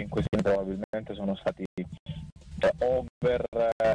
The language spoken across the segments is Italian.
in questi anni probabilmente sono stati over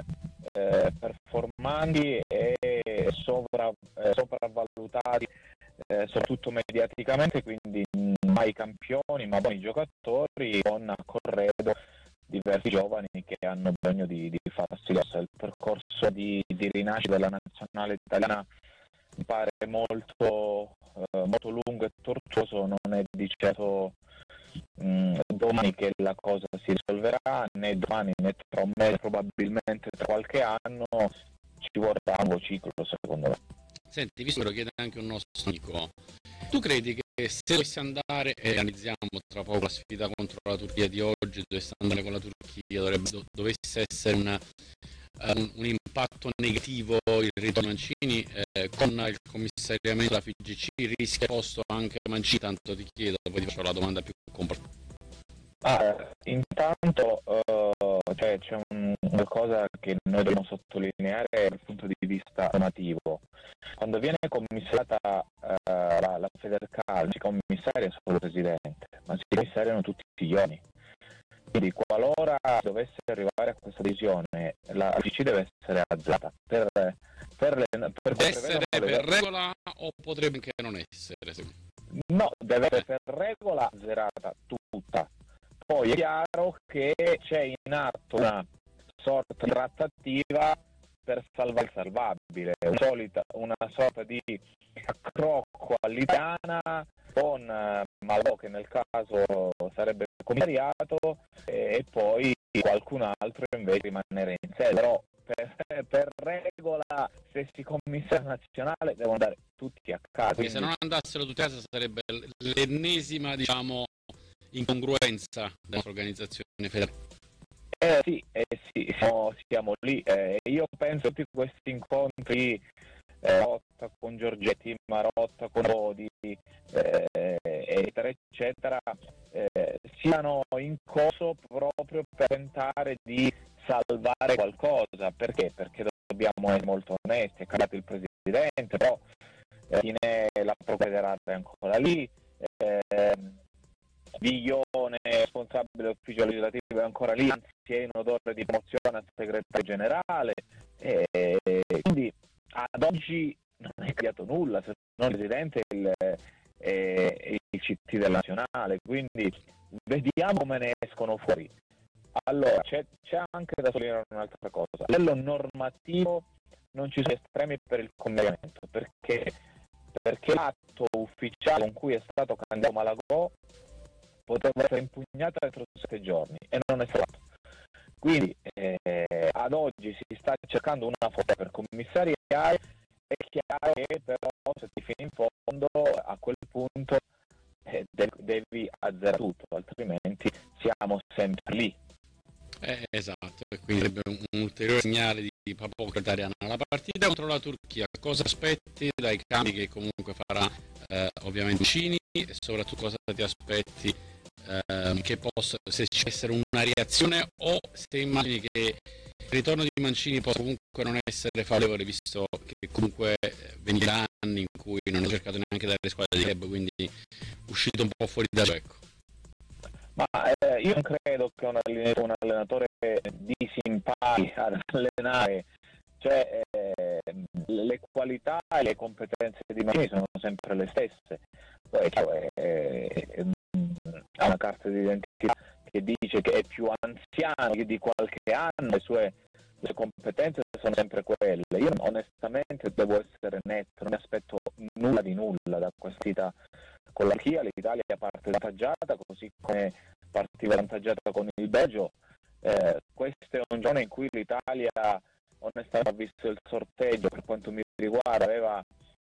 performanti e sopravvalutati, soprattutto mediaticamente, quindi mai campioni ma buoni giocatori, con a corredo diversi giovani che hanno bisogno di farsi grossa. Il percorso di rinascita della nazionale italiana mi pare molto lungo e tortuoso, non è di certo domani che la cosa si risolverà, né domani né tra un mese, probabilmente tra qualche anno. Ci vorrà un nuovo ciclo, secondo me. Senti, visto che lo chiede anche un nostro amico, tu credi che se dovessi andare, e analizziamo tra poco la sfida contro la Turchia di oggi, dovesse andare con la Turchia, dovesse essere un impatto negativo il ritorno Mancini, con il commissariamento della FIGC rischia posto anche Mancini? Tanto ti chiedo, poi ti faccio la domanda più complessa. Intanto c'è una cosa che noi dobbiamo sottolineare dal punto di vista normativo. Quando viene commissariata la Federcalcio, si commissaria solo il presidente, ma si commissariano tutti gli giorni. Quindi qualora dovesse arrivare a questa decisione, la FIGC deve essere azzerata per essere per regola, o potrebbe anche non essere? No, deve essere per regola azzerata tutta. Poi è chiaro che c'è in atto una sorta di trattativa per salvare il salvabile, una sorta di accrocco all'italiana con Malò, che nel caso sarebbe commissariato, e poi qualcun altro invece rimanere in sede. Però per regola, se si commissaria nazionale, devono andare tutti a casa. Quindi se non andassero tutti a casa sarebbe l'ennesima, diciamo, incongruenza della nostra organizzazione federale. Sì, siamo lì. Io penso che questi incontri, Marotta con Giorgetti, Marotta con Bodi, eccetera, eccetera, siano in corso proprio per tentare di salvare qualcosa. Perché? Perché dobbiamo essere molto onesti. È cambiato il presidente, però la procura è ancora lì. Viglione, responsabile ufficio legislativo, è ancora lì, anzi è in odore di promozione al segretario generale, quindi ad oggi non è cambiato nulla, se non il presidente e il CT della nazionale, quindi vediamo come ne escono fuori. Allora c'è anche da sottolineare un'altra cosa: a livello normativo non ci sono estremi per il commissariamento, perché l'atto ufficiale con cui è stato candidato Malagò poteva essere impugnata entro 7 giorni e non è stato. Quindi ad oggi si sta cercando una forza per commissariare. È chiaro che però se ti fini in fondo, a quel punto devi azzerare tutto, altrimenti siamo sempre lì. Esatto, e quindi sarebbe un ulteriore segnale di papocra italiana. La partita contro la Turchia, cosa aspetti dai cambi che comunque farà ovviamente Mancini, e soprattutto cosa ti aspetti che possa, se ci può essere una reazione, o se immagini che il ritorno di Mancini possa comunque non essere favorevole, visto che comunque venivano anni in cui non ha cercato neanche dalle squadre di club, quindi uscito un po' fuori da gioco. Ma io non credo che un allenatore di simpatia ad allenare, cioè le qualità e le competenze di Mancini sono sempre le stesse. Poi ha una carta di identità che dice che è più anziano di qualche anno, le sue competenze sono sempre quelle. Io onestamente devo essere netto, non mi aspetto nulla di nulla da questa partita con la Turchia. L'Italia parte avvantaggiata, così come partiva avvantaggiata con il Belgio. Questo è un giorno in cui l'Italia onestamente ha visto il sorteggio, per quanto mi riguarda aveva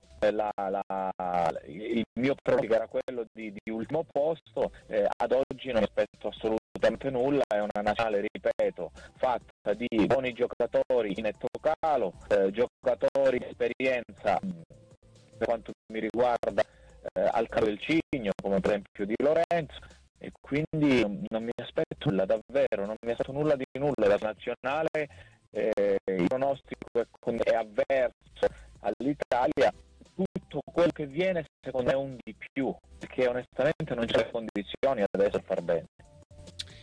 il mio pronostico era quello di ultimo posto. Ad oggi non aspetto assolutamente nulla. È una nazionale, ripeto, fatta di buoni giocatori in netto calo, giocatori di esperienza per quanto mi riguarda al calo del Cigno, come per esempio di Lorenzo, e quindi non mi aspetto nulla, davvero non mi aspetto nulla di nulla dalla nazionale. Il pronostico è avverso all'Italia. Tutto quello che viene secondo me è un di più, perché onestamente non c'è le condizioni adesso per